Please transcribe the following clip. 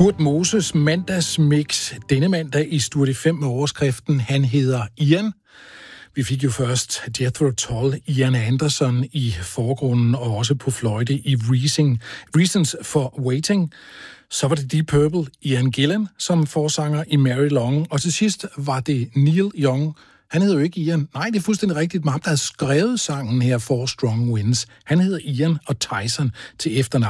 Kurt Moses mandagsmix denne mandag i Studie 5 med overskriften Han hedder Ian. Vi fik jo først Jethro Tull, Ian Anderson i forgrunden og også på fløjte i Reasons for Waiting. Så var det Deep Purple, Ian Gillan som forsanger i Mary Long. Og til sidst var det Neil Young. Han hedder jo ikke Ian. Nej, det er fuldstændig rigtigt. Men ham, der har skrevet sangen her, Four Strong Winds. Han hedder Ian og Tyson til efternavn.